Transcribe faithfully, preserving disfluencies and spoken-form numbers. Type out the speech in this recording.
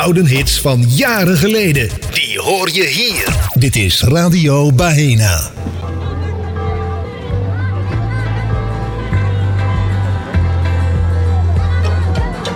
gouden hits van jaren geleden. Die hoor je hier. Dit is Radio Baena.